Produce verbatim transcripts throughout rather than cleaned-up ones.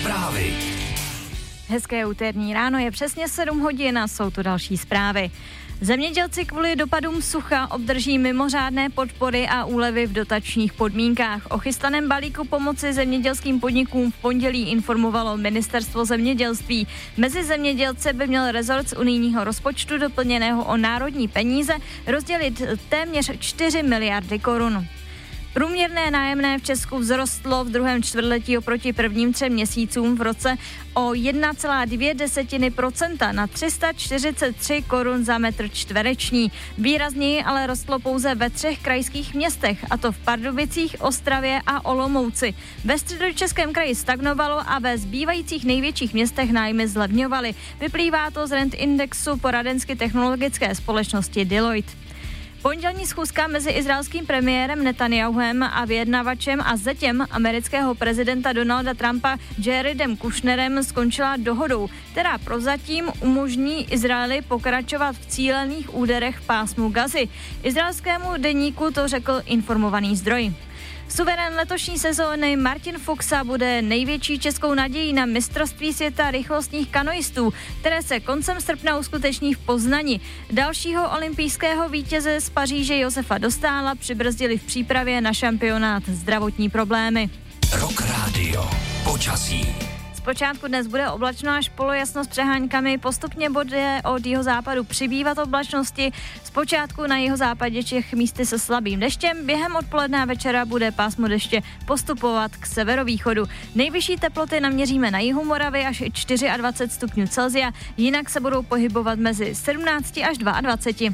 Zprávy. Hezké úterní ráno, je přesně sedm hodin a jsou tu další zprávy. Zemědělci kvůli dopadům sucha obdrží mimořádné podpory a úlevy v dotačních podmínkách. O chystaném balíku pomoci zemědělským podnikům v pondělí informovalo Ministerstvo zemědělství. Mezi zemědělce by měl rezort z unijního rozpočtu doplněného o národní peníze rozdělit téměř čtyři miliardy korun. Průměrné nájemné v Česku vzrostlo v druhém čtvrtletí oproti prvním třem měsícům v roce o jedna celá dvě procenta na tři sta čtyřicet tři korun za metr čtvereční. Výrazněji ale rostlo pouze ve třech krajských městech, a to v Pardubicích, Ostravě a Olomouci. Ve Středočeském kraji stagnovalo a ve zbývajících největších městech nájmy zlevňovaly. Vyplývá to z rent indexu poradensky technologické společnosti Deloitte. Pondělní schůzka mezi izraelským premiérem Netanyahuem a vyjednavačem a zetěm amerického prezidenta Donalda Trumpa Jaredem Kushnerem skončila dohodou, která prozatím umožní Izraeli pokračovat v cílených úderech v pásmu Gazy. Izraelskému deníku to řekl informovaný zdroj. Suverén letošní sezóny Martin Fuxa bude největší českou nadějí na mistrovství světa rychlostních kanoistů, které se koncem srpna uskuteční v Poznani. Dalšího olympijského vítěze z Paříže Josefa Dostála přibrzdili v přípravě na šampionát zdravotní problémy. Rock Radio. Počasí. Zpočátku dnes bude oblačno až polojasno s přeháňkami, postupně bude od jihozápadu přibývat oblačnosti, zpočátku na jihozápadě Čech místy se slabým deštěm, během odpoledne a večera bude pásmo deště postupovat k severovýchodu. Nejvyšší teploty naměříme na jihu Moravy až dvacet čtyři stupňů Celsia, jinak se budou pohybovat mezi sedmnáct až dvacet dva.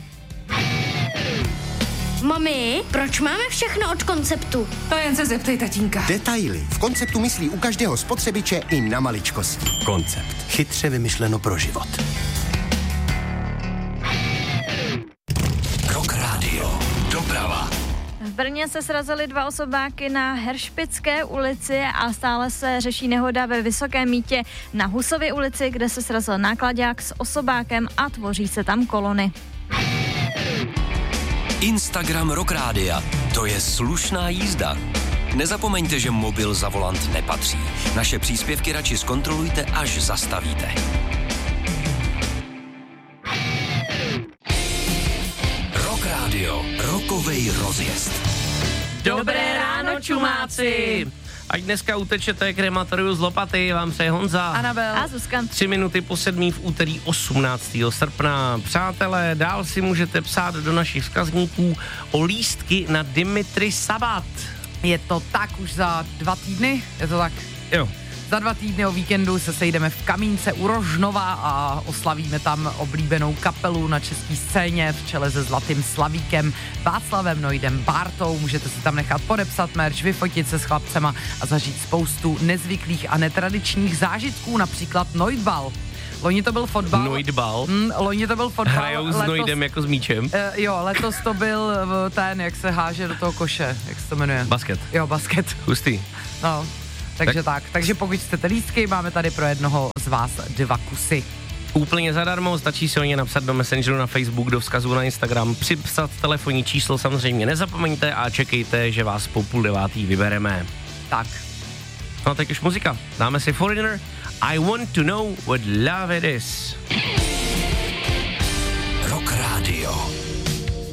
Mami, proč máme všechno od Konceptu? To jen se zeptej tatínka. Detaily. V Konceptu myslí u každého spotřebiče i na maličkosti. Koncept. Chytře vymyšleno pro život. Rock Radio. Doprava. V Brně se srazily dva osobáky na Heršpické ulici a stále se řeší nehoda ve Vysokém Mýtě na Husově ulici, kde se srazil náklaďák s osobákem a tvoří se tam kolony. Instagram Rock Rádia. To je slušná jízda. Nezapomeňte, že mobil za volant nepatří. Naše příspěvky radši zkontrolujte, až zastavíte. Rock Radio. Rokovej rozjezd. Dobré ráno, čumáci! Ať dneska utečete k krematoriu z Lopaty, vám přeje Honza. Anabel. A Zuzka. Tři minuty po sedmí v úterý osmnáctého srpna. Přátelé, dál si můžete psát do našich vzkazníků o lístky na Dimitri Sabat. Je to tak už za dva týdny? Je to tak? Jo. Za dva týdny o víkendu se sejdeme v Kamínce u Rožnova a oslavíme tam oblíbenou kapelu na české scéně v čele se Zlatým Slavíkem, Václavem Nojdem, Bártou. Můžete si tam nechat podepsat merch, vyfotit se s chlapcema a zažít spoustu nezvyklých a netradičních zážitků, například Noidbal. Loni to byl fotbal. Noidbal. Mm, loni to byl fotbal. Hrajou s Noidem jako s míčem. Uh, jo, letos to byl ten, jak se háže do toho koše, jak se to jmenuje? Basket. Jo, basket. Hustý. No. Takže tak. tak, takže pokud chcete lístky, máme tady pro jednoho z vás dva kusy. Úplně zadarmo, stačí si o ně napsat do Messengeru na Facebook, do vzkazu na Instagram, připsat telefonní číslo samozřejmě nezapomeňte a čekejte, že vás po půl devátý vybereme. Tak. No a teď už muzika. Dáme si Foreigner, I want to know what love it is. Rock Radio.